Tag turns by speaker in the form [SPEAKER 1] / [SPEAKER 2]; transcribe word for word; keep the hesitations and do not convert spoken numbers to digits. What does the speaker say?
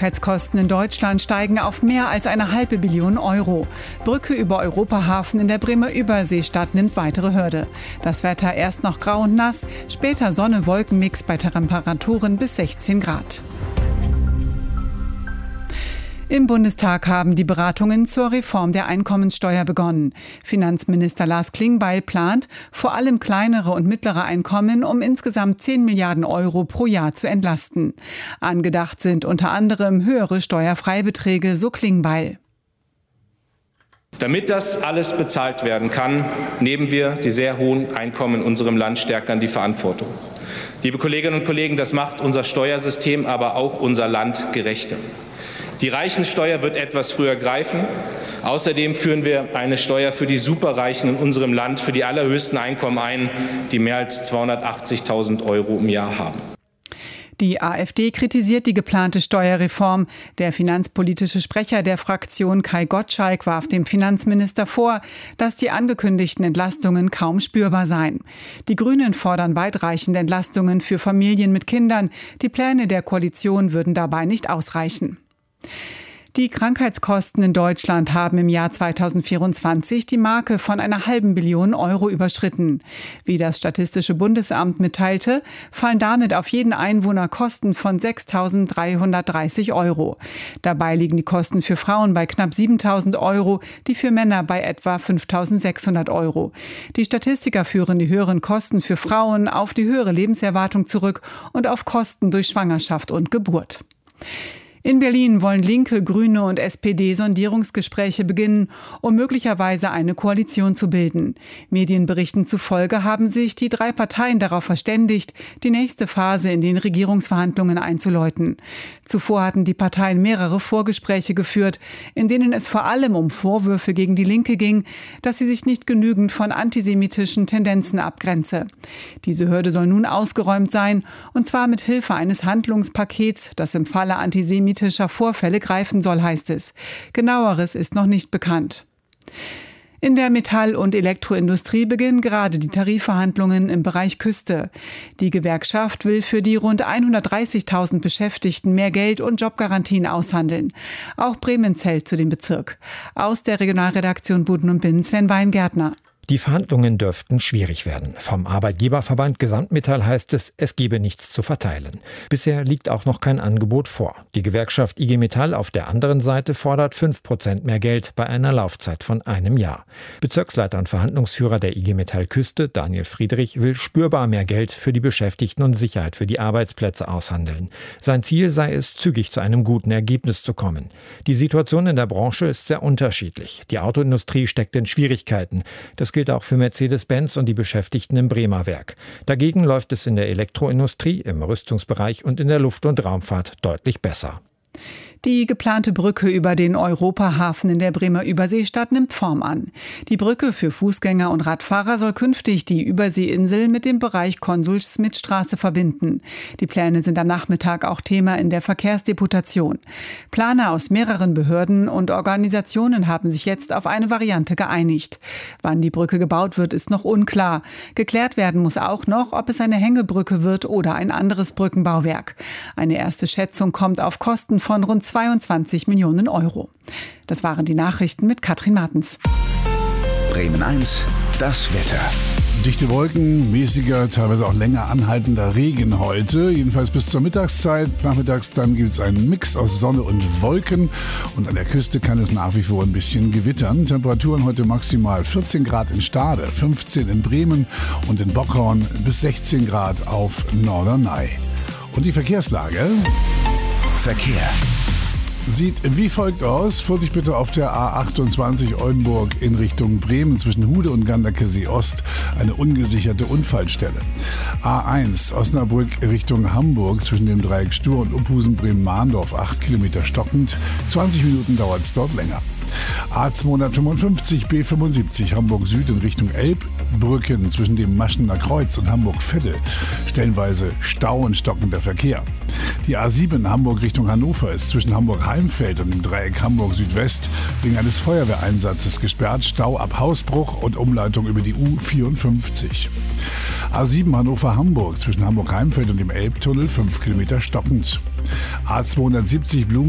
[SPEAKER 1] Krankheitskosten in Deutschland steigen auf mehr als eine halbe Billion Euro. Brücke über Europahafen in der Bremer Überseestadt nimmt weitere Hürde. Das Wetter erst noch grau und nass, später Sonne-Wolken-Mix bei Temperaturen bis sechzehn Grad. Im Bundestag haben die Beratungen zur Reform der Einkommenssteuer begonnen. Finanzminister Lars Klingbeil plant, vor allem kleinere und mittlere Einkommen um insgesamt zehn Milliarden Euro pro Jahr zu entlasten. Angedacht sind unter anderem höhere Steuerfreibeträge, so Klingbeil.
[SPEAKER 2] Damit das alles bezahlt werden kann, nehmen wir die sehr hohen Einkommen in unserem Land stärker in die Verantwortung. Liebe Kolleginnen und Kollegen, das macht unser Steuersystem, aber auch unser Land gerechter. Die Reichensteuer wird etwas früher greifen. Außerdem führen wir eine Steuer für die Superreichen in unserem Land, für die allerhöchsten Einkommen ein, die mehr als zweihundertachtzigtausend Euro im Jahr haben.
[SPEAKER 1] Die AfD kritisiert die geplante Steuerreform. Der finanzpolitische Sprecher der Fraktion Kai Gottschalk warf dem Finanzminister vor, dass die angekündigten Entlastungen kaum spürbar seien. Die Grünen fordern weitreichende Entlastungen für Familien mit Kindern. Die Pläne der Koalition würden dabei nicht ausreichen. Die Krankheitskosten in Deutschland haben im Jahr zweitausendvierundzwanzig die Marke von einer halben Billion Euro überschritten. Wie das Statistische Bundesamt mitteilte, fallen damit auf jeden Einwohner Kosten von sechstausenddreihundertdreißig Euro. Dabei liegen die Kosten für Frauen bei knapp siebentausend Euro, die für Männer bei etwa fünftausendsechshundert Euro. Die Statistiker führen die höheren Kosten für Frauen auf die höhere Lebenserwartung zurück und auf Kosten durch Schwangerschaft und Geburt. In Berlin wollen Linke, Grüne und S P D Sondierungsgespräche beginnen, um möglicherweise eine Koalition zu bilden. Medienberichten zufolge haben sich die drei Parteien darauf verständigt, die nächste Phase in den Regierungsverhandlungen einzuläuten. Zuvor hatten die Parteien mehrere Vorgespräche geführt, in denen es vor allem um Vorwürfe gegen die Linke ging, dass sie sich nicht genügend von antisemitischen Tendenzen abgrenze. Diese Hürde soll nun ausgeräumt sein, und zwar mit Hilfe eines Handlungspakets, das im Falle antisemitischer Vorfälle greifen soll, heißt es. Genaueres ist noch nicht bekannt. In der Metall- und Elektroindustrie beginnen gerade die Tarifverhandlungen im Bereich Küste. Die Gewerkschaft will für die rund hundertdreißigtausend Beschäftigten mehr Geld und Jobgarantien aushandeln. Auch Bremen zählt zu dem Bezirk. Aus der Regionalredaktion Buden und Binnen Sven Weingärtner.
[SPEAKER 3] Die Verhandlungen dürften schwierig werden. Vom Arbeitgeberverband Gesamtmetall heißt es, es gebe nichts zu verteilen. Bisher liegt auch noch kein Angebot vor. Die Gewerkschaft I G Metall auf der anderen Seite fordert fünf Prozent mehr Geld bei einer Laufzeit von einem Jahr. Bezirksleiter und Verhandlungsführer der I G Metall Küste, Daniel Friedrich, will spürbar mehr Geld für die Beschäftigten und Sicherheit für die Arbeitsplätze aushandeln. Sein Ziel sei es, zügig zu einem guten Ergebnis zu kommen. Die Situation in der Branche ist sehr unterschiedlich. Die Autoindustrie steckt in Schwierigkeiten. Das gilt auch für Mercedes-Benz und die Beschäftigten im Bremer Werk. Dagegen läuft es in der Elektroindustrie, im Rüstungsbereich und in der Luft- und Raumfahrt deutlich besser.
[SPEAKER 1] Die geplante Brücke über den Europahafen in der Bremer Überseestadt nimmt Form an. Die Brücke für Fußgänger und Radfahrer soll künftig die Überseeinsel mit dem Bereich Konsul-Schmidt-Straße verbinden. Die Pläne sind am Nachmittag auch Thema in der Verkehrsdeputation. Planer aus mehreren Behörden und Organisationen haben sich jetzt auf eine Variante geeinigt. Wann die Brücke gebaut wird, ist noch unklar. Geklärt werden muss auch noch, ob es eine Hängebrücke wird oder ein anderes Brückenbauwerk. Eine erste Schätzung kommt auf Kosten von rund zweiundzwanzig Millionen Euro. Das waren die Nachrichten mit Katrin Martens.
[SPEAKER 4] Bremen eins, das Wetter.
[SPEAKER 5] Dichte Wolken, mäßiger, teilweise auch länger anhaltender Regen heute. Jedenfalls bis zur Mittagszeit. Nachmittags dann gibt es einen Mix aus Sonne und Wolken. Und an der Küste kann es nach wie vor ein bisschen gewittern. Temperaturen heute maximal vierzehn Grad in Stade, fünfzehn in Bremen und in Bockhorn bis sechzehn Grad auf Norderney. Und die Verkehrslage?
[SPEAKER 4] Verkehr.
[SPEAKER 5] Sieht wie folgt aus. Vorsicht bitte auf der A achtundzwanzig Oldenburg in Richtung Bremen zwischen Hude und Ganderkesee Ost. Eine ungesicherte Unfallstelle. A eins Osnabrück Richtung Hamburg zwischen dem Dreieck Stur und Uphusen Bremen-Mahndorf. acht Kilometer stockend. zwanzig Minuten dauert es dort länger. A zweihundertfünfundfünfzig B fünfundsiebzig Hamburg Süd in Richtung Elbbrücken zwischen dem Maschener Kreuz und Hamburg-Vettel. Stellenweise Stau und stockender Verkehr. Die A sieben Hamburg Richtung Hannover ist zwischen Hamburg-Heimfeld und dem Dreieck Hamburg Südwest wegen eines Feuerwehreinsatzes gesperrt. Stau ab Hausbruch und Umleitung über die U vierundfünfzig. A sieben Hannover-Hamburg zwischen Hamburg-Heimfeld und dem Elbtunnel fünf Kilometer stockend. A zweihundertsiebzig Blumen